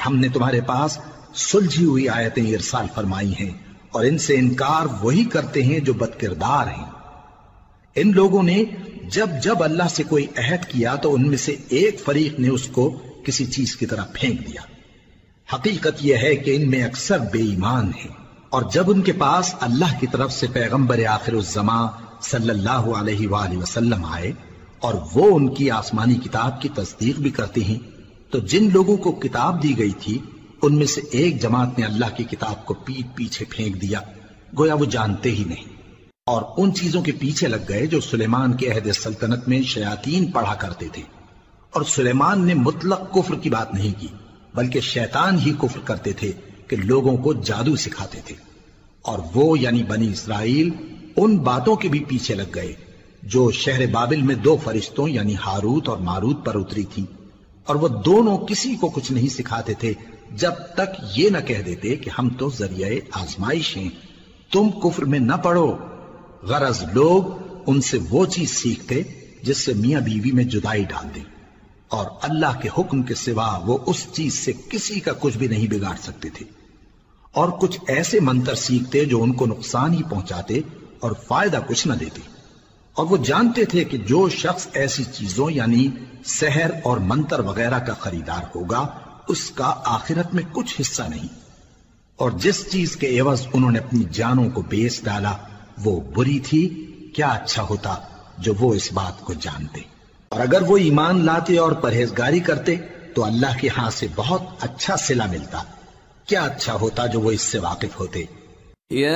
ہم نے تمہارے پاس سلجھی ہوئی آیتیں ارسال فرمائی ہیں اور ان سے انکار وہی کرتے ہیں جو بد کردار ہیں۔ ان لوگوں نے جب اللہ سے کوئی عہد کیا تو ان میں سے ایک فریق نے اس کو کسی چیز کی طرح پھینک دیا۔ حقیقت یہ ہے کہ ان میں اکثر بے ایمان ہیں، اور جب ان کے پاس اللہ کی طرف سے پیغمبر آخر الزماں صلی اللہ علیہ وآلہ وسلم آئے اور وہ ان کی آسمانی کتاب کی تصدیق بھی کرتے ہیں، تو جن لوگوں کو کتاب دی گئی تھی ان میں سے ایک جماعت نے اللہ کی کتاب کو پیٹ پیچھے پھینک دیا، گویا وہ جانتے ہی نہیں، اور ان چیزوں کے پیچھے لگ گئے جو سلیمان کے عہد سلطنت میں شیاطین پڑھا کرتے تھے۔ اور سلیمان نے مطلق کفر کی بات نہیں کی، بلکہ شیطان ہی کفر کرتے تھے کہ لوگوں کو جادو سکھاتے تھے، اور وہ یعنی بنی اسرائیل ان باتوں کے بھی پیچھے لگ گئے جو شہر بابل میں دو فرشتوں یعنی ہاروت اور ماروت پر اتری تھی، اور وہ دونوں کسی کو کچھ نہیں سکھاتے تھے جب تک یہ نہ کہہ دیتے کہ ہم تو ذریعہ آزمائش ہیں، تم کفر میں نہ پڑو۔ غرض لوگ ان سے وہ چیز سیکھتے جس سے میاں بیوی میں جدائی ڈال دیں، اور اللہ کے حکم کے سوا وہ اس چیز سے کسی کا کچھ بھی نہیں بگاڑ سکتے تھے، اور کچھ ایسے منتر سیکھتے جو ان کو نقصان ہی پہنچاتے اور فائدہ کچھ نہ دیتے، اور وہ جانتے تھے کہ جو شخص ایسی چیزوں یعنی سحر اور منتر وغیرہ کا خریدار ہوگا اس کا آخرت میں کچھ حصہ نہیں، اور جس چیز کے عوض انہوں نے اپنی جانوں کو بیچ ڈالا وہ بری تھی، کیا اچھا ہوتا جو وہ اس بات کو جانتے، اور اگر وہ ایمان لاتے اور پرہیزگاری کرتے تو اللہ کے ہاں سے بہت اچھا صلہ ملتا، کیا اچھا ہوتا جو وہ اس سے واقف ہوتے۔